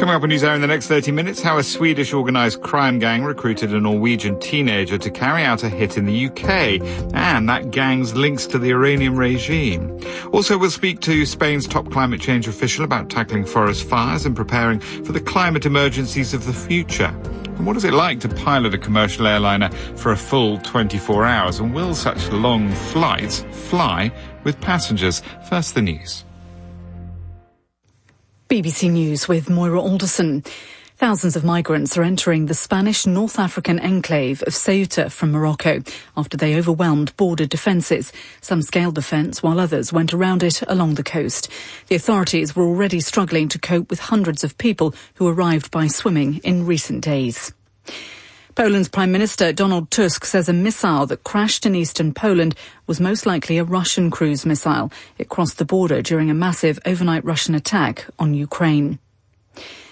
Coming up on NewsHour in the next 30 minutes, how a Swedish organised crime gang recruited a Norwegian teenager to carry out a hit in the UK, and that gang's links to the Iranian regime. Also, we'll speak to Spain's top climate change official about tackling forest fires and preparing for the climate emergencies of the future. And what is it like to pilot a commercial airliner for a full 24 hours? And will such long flights fly with passengers? First, the news. BBC News with Moira Alderson. Thousands of migrants are entering the Spanish North African enclave of Ceuta from Morocco after they overwhelmed border defences. Some scaled the fence while others went around it along the coast. The authorities were already struggling to cope with hundreds of people who arrived by swimming in recent days. Poland's Prime Minister Donald Tusk says a missile that crashed in eastern Poland was most likely a Russian cruise missile. It crossed the border during a massive overnight Russian attack on Ukraine.